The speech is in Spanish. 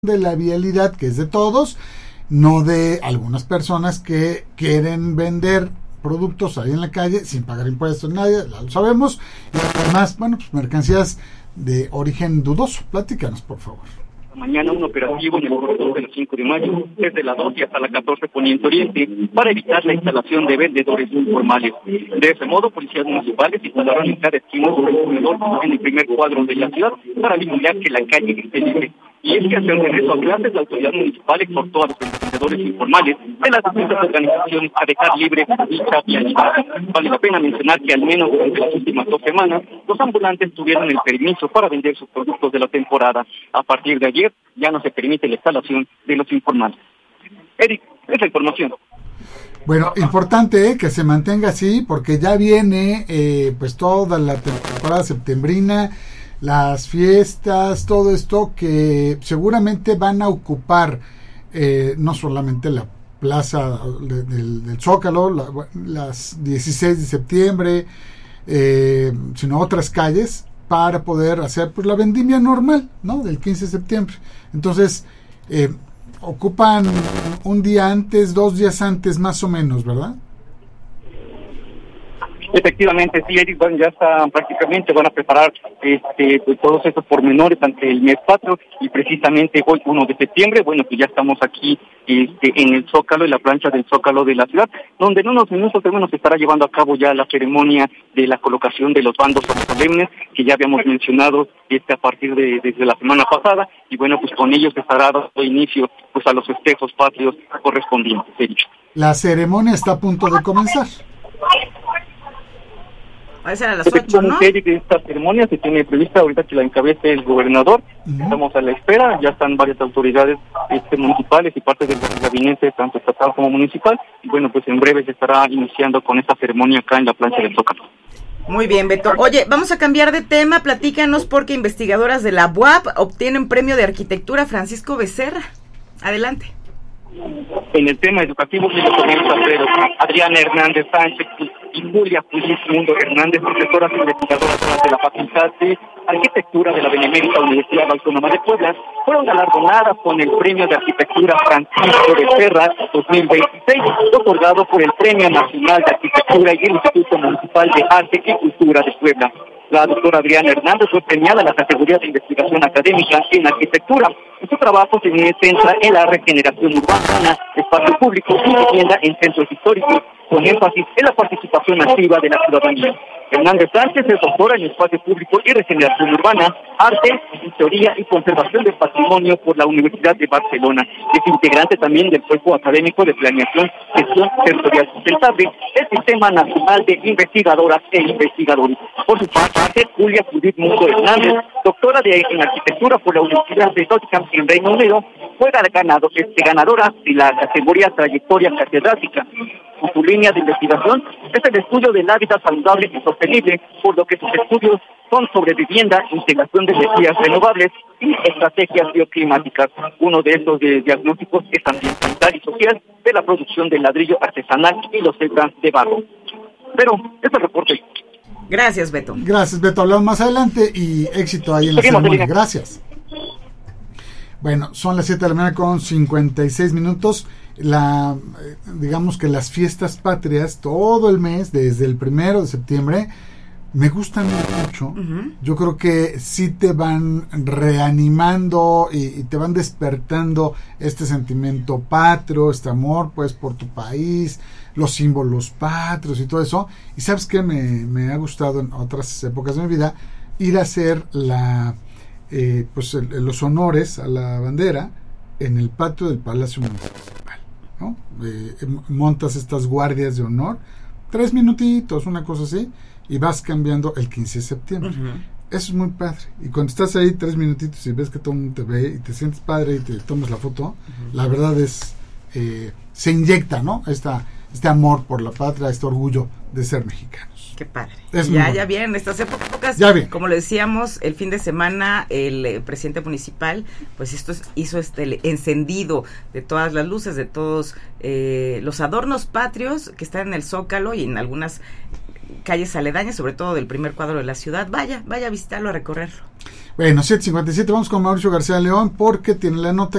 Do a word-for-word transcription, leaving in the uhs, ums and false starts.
de la vialidad, que es de todos, no de algunas personas que quieren vender productos ahí en la calle sin pagar impuestos, nadie, lo sabemos, y además, bueno, pues mercancías de origen dudoso. Platícanos, por favor. Mañana un operativo en el corredor de la cinco de mayo, desde la doce hasta la catorce Poniente Oriente, para evitar la instalación de vendedores informales. De ese modo, policías municipales instalaron en cada esquina sobre el corredor en el primer cuadro de la ciudad para vigilar que la calle esté libre. Y es que al hacer regreso a clases, la autoridad municipal exhortó a los vendedores informales de las distintas organizaciones a dejar libre dicha vialidad. Vale la pena mencionar que al menos durante las últimas dos semanas, los ambulantes tuvieron el permiso para vender sus productos de la temporada. A partir de ayer, ya no se permite la instalación de los informales. Eric, esa información. Bueno, importante ¿eh? que se mantenga así, porque ya viene eh, pues toda la temporada septembrina, las fiestas, todo esto que seguramente van a ocupar eh, no solamente la plaza de, del, del Zócalo, la, las dieciséis de septiembre, eh, sino otras calles para poder hacer pues la vendimia normal, ¿no? Del quince de septiembre. Entonces, eh, ocupan un día antes, dos días antes más o menos, ¿verdad? Efectivamente, sí, Eric, bueno, ya están prácticamente, van a preparar este pues, todos estos pormenores ante el mes patrio, y precisamente hoy, primero de septiembre, bueno, pues ya estamos aquí este, en el Zócalo, en la plancha del Zócalo de la ciudad, donde en unos minutos bueno, se estará llevando a cabo ya la ceremonia de la colocación de los bandos solemnes, que ya habíamos mencionado este, a partir de desde la semana pasada, y bueno, pues con ellos se estará dando inicio pues a los festejos patrios correspondientes, Eric. La ceremonia está a punto de comenzar. Va a ser a las ocho, ¿no? Esta ceremonia se tiene prevista ahorita que la encabece el gobernador. Uh-huh. Estamos a la espera, ya están varias autoridades este, municipales y parte del gabinete, tanto estatal como municipal. Y bueno, pues en breve se estará iniciando con esta ceremonia acá en la plancha del Zócalo. Muy bien, Beto. Oye, vamos a cambiar de tema. Platícanos porque investigadoras de la U A P obtienen premio de arquitectura Francisco Becerra. Adelante. En el tema educativo se lo comienza Pedro, Adriana Hernández Sánchez y Julia Pulis Mundo Hernández, profesoras investigadoras de la Facultad de Arquitectura de la Benemérita Universidad Autónoma de Puebla, fueron galardonadas con el Premio de Arquitectura Francisco Becerra dos mil veintiséis, otorgado por el Premio Nacional de Arquitectura y el Instituto Municipal de Arte y Cultura de Puebla. La doctora Adriana Hernández fue premiada en la categoría de investigación académica en arquitectura. Su trabajo se centra en la regeneración urbana, espacio público y vivienda en centros históricos, con énfasis en la participación activa de la ciudadanía. Hernández Sánchez es doctora en espacio público y regeneración urbana, arte, teoría y conservación del patrimonio por la Universidad de Barcelona. Es integrante también del Cuerpo Académico de Planeación, Gestión Territorial Sustentable, el Sistema Nacional de Investigadoras e Investigadores. Por su parte, Julia Judith Mundo Hernández, doctora de, en arquitectura por la Universidad de Nottingham en Reino Unido, fue ganado, este, ganadora de la categoría Trayectoria Catedrática. Su línea de investigación es el estudio del hábitat saludable y sostenible, por lo que sus estudios son sobre vivienda, integración de energías renovables y estrategias bioclimáticas. Uno de estos de diagnósticos es ambiental y social de la producción del ladrillo artesanal y los cebras de barro. Pero, este es el reporte. Gracias, Beto. Gracias, Beto. Hablamos más adelante y éxito ahí en la Seguimos, ceremonia. Gracias. Bueno, son las siete de la mañana con cincuenta y seis minutos. La, digamos que las fiestas patrias, todo el mes, desde el primero de septiembre, me gustan mucho. Uh-huh. Yo creo que sí te van reanimando y, y te van despertando este sentimiento patrio, este amor pues por tu país, los símbolos patrios y todo eso. Y sabes que me, me ha gustado en otras épocas de mi vida ir a hacer la eh, pues el, los honores a la bandera en el patio del Palacio Municipal, ¿no? Eh, montas estas guardias de honor, tres minutitos, una cosa así, y vas cambiando el quince de septiembre. Uh-huh. Eso es muy padre. Y cuando estás ahí tres minutitos y ves que todo el mundo te ve y te sientes padre y te tomas la foto, uh-huh. La verdad es, eh, se inyecta, ¿no? Esta, este amor por la patria, este orgullo de ser mexicanos. Qué padre. Es ya, bueno. ya vienen estas épocas. Ya bien. Como le decíamos, el fin de semana el eh, presidente municipal, pues esto es, hizo este el encendido de todas las luces, de todos eh, los adornos patrios que están en el Zócalo y en algunas calles aledañas, sobre todo del primer cuadro de la ciudad. Vaya, vaya a visitarlo, a recorrerlo. Bueno, siete cincuenta y siete, vamos con Mauricio García León porque tiene la nota